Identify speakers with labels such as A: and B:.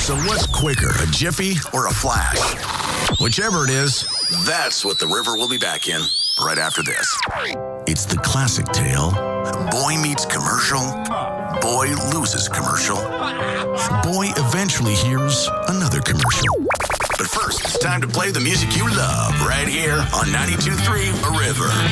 A: So what's quicker, a Jiffy or a Flash? Whichever it is, that's what the River will be back in right after this. It's the classic tale. Boy meets commercial. Boy loses commercial. Boy eventually hears another commercial. But first, it's time to play the music you love right here on 92.3 The River.